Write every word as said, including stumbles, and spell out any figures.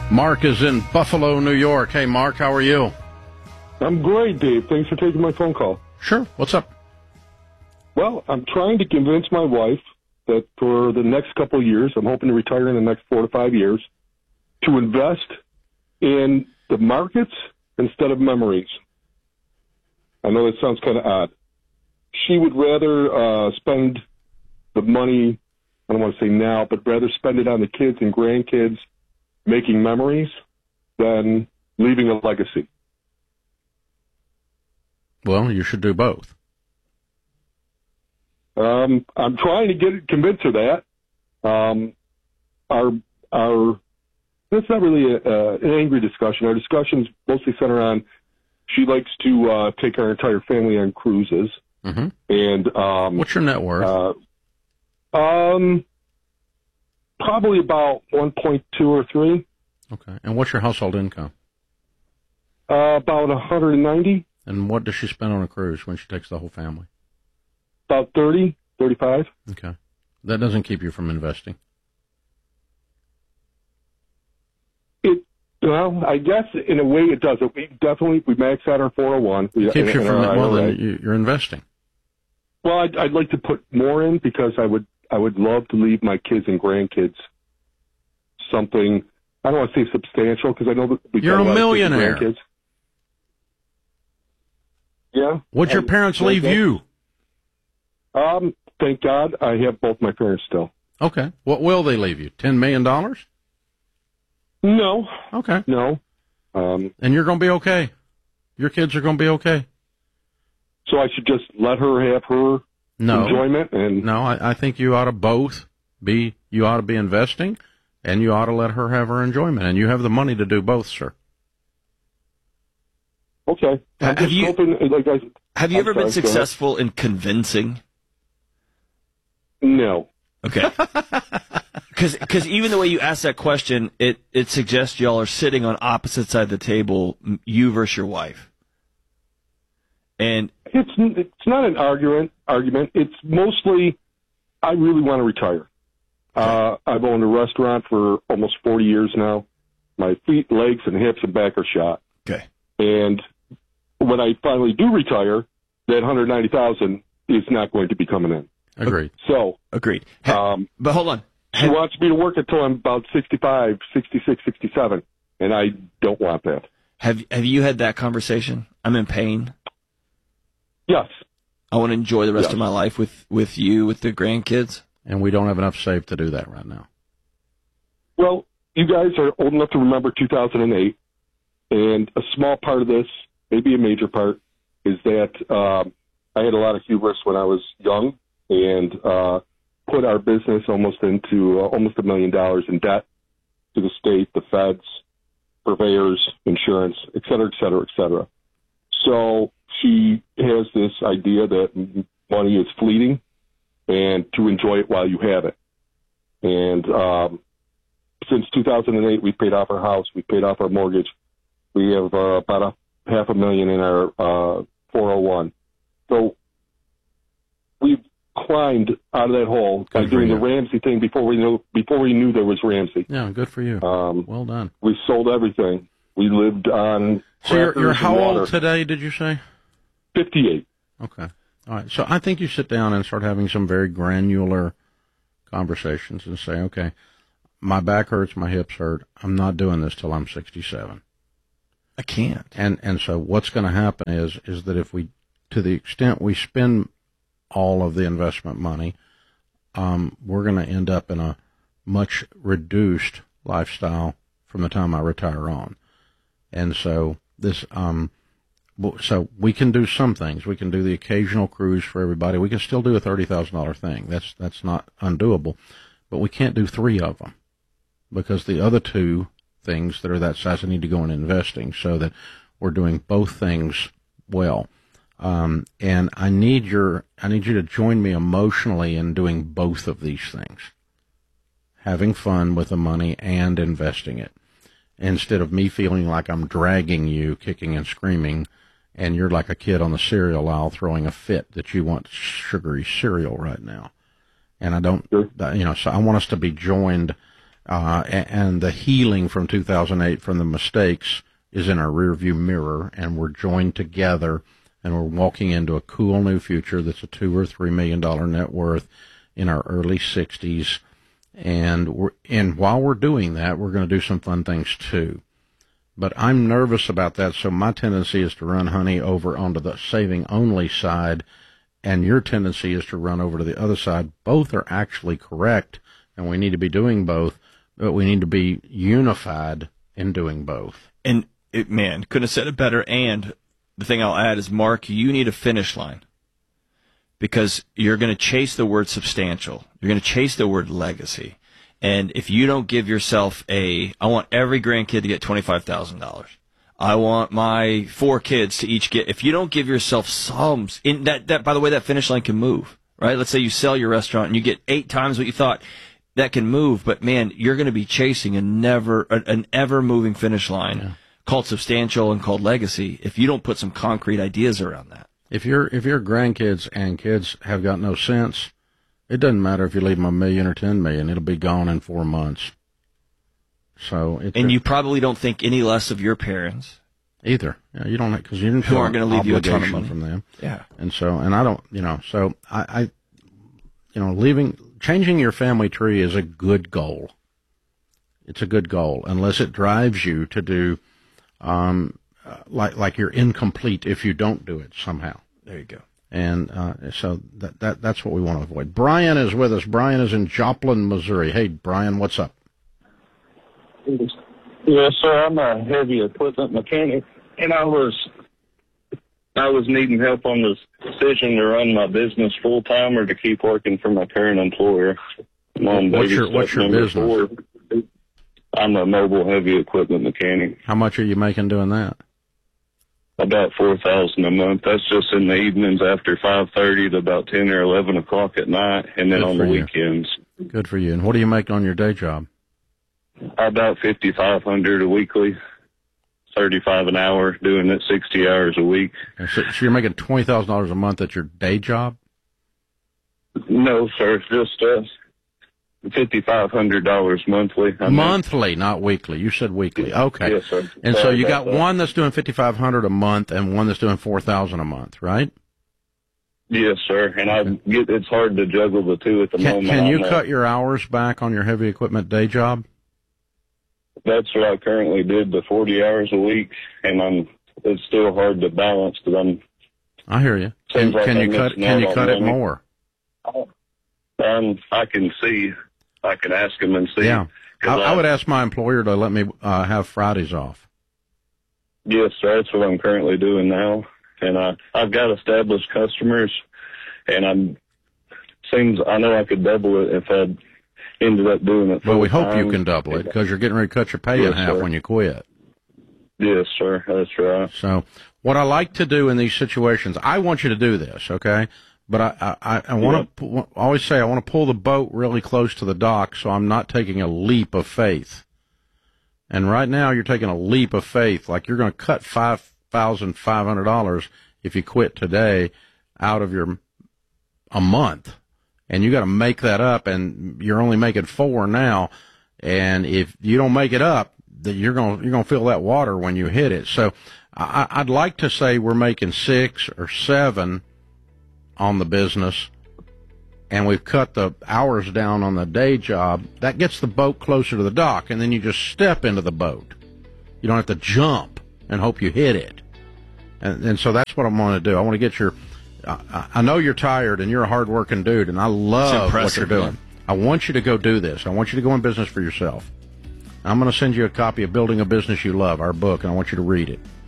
Mark is in Buffalo, New York. Hey, Mark, how are you? I'm great, Dave. Thanks for taking my phone call. Sure. What's up? Well, I'm trying to convince my wife that for the next couple of years, I'm hoping to retire in the next four to five years, to invest in the markets instead of memories. I know that sounds kind of odd. She would rather uh, spend the money, I don't want to say now, but rather spend it on the kids and grandkids making memories than leaving a legacy. Well, you should do both. Um, I'm trying to get convince her that. Um, our our that's not really a, uh, an angry discussion. Our discussions mostly center on she likes to uh, take our entire family on cruises. Mm-hmm. And um, what's your net worth? Uh, um, probably about one point two or three. Okay. And what's your household income? Uh, about one hundred ninety. And what does she spend on a cruise when she takes the whole family? About thirty, thirty-five. Okay. That doesn't keep you from investing. It, well, I guess in a way it does. We definitely, we max out our four oh one. It keeps you from, well, then you're investing. Well, I'd, I'd like to put more in because I would, I would love to leave my kids and grandkids something, I don't want to say substantial because I know that we You're a millionaire. Yeah. What'd your parents leave you? Um, thank God I have both my parents still. Okay. What will they leave you? Ten million dollars? No. Okay. No. Um, and you're going to be okay. Your kids are going to be okay. So I should just let her have her no. enjoyment? And no, I, I think you ought to both be, you ought to be investing and you ought to let her have her enjoyment. And you have the money to do both, sir. Okay. I'm have you, hoping, like I, have you I'm ever sorry, been successful in convincing? No. Okay. Because even the way you ask that question, it, it suggests y'all are sitting on opposite sides of the table, you versus your wife. And it's it's not an argument. Argument. It's mostly, I really want to retire. Okay. Uh, I've owned a restaurant for almost forty years now. My feet, legs, and hips and back are shot. Okay. And when I finally do retire, that one hundred ninety thousand is not going to be coming in. Agreed. So agreed. Um, but hold on. She have, wants me to work until I'm about sixty-five, sixty-six, sixty-seven, and I don't want that. Have Have you had that conversation? I'm in pain. Yes. I want to enjoy the rest yes. of my life with, with you, with the grandkids. And we don't have enough saved to do that right now. Well, you guys are old enough to remember two thousand eight, and a small part of this, maybe a major part, is that um, I had a lot of hubris when I was young and uh, put our business almost into uh, almost a million dollars in debt to the state, the feds, purveyors, insurance, et cetera, et cetera, et cetera. So she has this idea that money is fleeting and to enjoy it while you have it. And um, since two thousand eight, we paid off our house. We paid off our mortgage. We have uh, about a half a million in our uh, four oh one. So we've climbed out of that hole good by doing you. the Ramsey thing before we knew before we knew there was Ramsey. Yeah, good for you. Um, well done. We sold everything. We lived on. So you're, you're how old today? Did you say? Fifty-eight. Okay. All right. So I think you sit down and start having some very granular conversations and say, okay, my back hurts, my hips hurt. I'm not doing this till I'm sixty-seven. I can't. And and so what's going to happen is is that if we, to the extent we spend all of the investment money, um, we're going to end up in a much reduced lifestyle from the time I retire on. And so this, um, so we can do some things. We can do the occasional cruise for everybody. We can still do a thirty thousand dollars thing. That's, that's not undoable, but we can't do three of them because the other two things that are that size need to go in investing so that we're doing both things well. Um, and I need your, I need you to join me emotionally in doing both of these things. Having fun with the money and investing it. Instead of me feeling like I'm dragging you, kicking and screaming, and you're like a kid on the cereal aisle throwing a fit that you want sugary cereal right now. And I don't, sure. you know, so I want us to be joined uh, and, and the healing from two thousand eight from the mistakes is in our rearview mirror, and we're joined together, and we're walking into a cool new future that's a two or three million dollar net worth in our early sixties. And we're, and while we're doing that, we're going to do some fun things too. But I'm nervous about that, so my tendency is to run Honey over onto the saving only side, and your tendency is to run over to the other side. Both are actually correct, and we need to be doing both, but we need to be unified in doing both. And it, man, couldn't have said it better. And the thing I'll add is, Mark, you need a finish line, because you're going to chase the word substantial. You're going to chase the word legacy. And if you don't give yourself a, I want every grandkid to get twenty-five thousand dollars. I want my four kids to each get, if you don't give yourself some, in that, that, by the way, that finish line can move, right? Let's say you sell your restaurant and you get eight times what you thought. That can move, but man, you're going to be chasing a never, an ever moving finish line yeah. called substantial and called legacy if you don't put some concrete ideas around that. If your if your grandkids and kids have got no sense, it doesn't matter if you leave them a million or ten million; it'll be gone in four months. So, it's and a, you probably don't think any less of your parents either. Yeah, you don't because you didn't who aren't going to leave you a ton of money from them. Yeah, and so and I don't, you know, so I, I, you know, leaving changing your family tree is a good goal. It's a good goal unless it drives you to do, um, uh, like like you're incomplete if you don't do it somehow. There you go. And uh, so that, that that's what we want to avoid. Brian is with us. Brian is in Joplin, Missouri. Hey, Brian, what's up? Yes, sir. I'm a heavy equipment mechanic, and I was I was needing help on this decision to run my business full time or to keep working for my current employer. I'm on what's baby your step What's your number business? four. I'm a mobile heavy equipment mechanic. How much are you making doing that? About four thousand a month. That's just in the evenings after five thirty to about ten or eleven o'clock at night, and then Good on for the you. weekends. Good for you. And what do you make on your day job? About fifty five hundred a weekly, thirty five an hour, doing it sixty hours a week. Okay, so, so you're making twenty thousand dollars a month at your day job? No, sir. Just uh, fifty five hundred dollars monthly. I Monthly, mean. Not weekly. You said weekly. Okay. Yes, sir. And Sorry so you got that. one that's doing fifty five hundred a month and one that's doing four thousand a month, right? Yes, sir. And I get it's hard to juggle the two at the Can, moment. can you I'm, cut uh, your hours back on your heavy equipment day job? That's what I currently did, the forty hours a week, and I'm. It's still hard to balance because I'm. I hear you. Can, Seems like can you I'm cut? missing Can out you on cut it money. more? Um, I can see. I can ask him and see. Yeah, I, 'Cause I would ask my employer to let me uh, have Fridays off. Yes, sir. That's what I'm currently doing now, and I I've got established customers, and I'm. Seems I know I could double it if I ended up doing it. Well, we full hope you time. can double it because you're getting ready to cut your pay in Yes, half sir. when you quit. Yes, sir. That's right. So what I like to do in these situations, I want you to do this, okay? But I, I, I want to always say I want to pull the boat really close to the dock so I'm not taking a leap of faith. And right now you're taking a leap of faith, like you're going to cut five thousand five hundred dollars if you quit today out of your a month. And you got to make that up, and you're only making four now. And if you don't make it up, that you're going you're going to feel that water when you hit it. So I, I'd like to say we're making six or seven on the business, and we've cut the hours down on the day job. That gets the boat closer to the dock, and then you just step into the boat. You don't have to jump and hope you hit it. And, and so that's what I'm going to do. I want to get your. I, I know you're tired, and you're a hard-working dude, and I love what you're doing. Man. I want you to go do this. I want you to go in business for yourself. I'm going to send you a copy of Building a Business You Love, our book, and I want you to read it.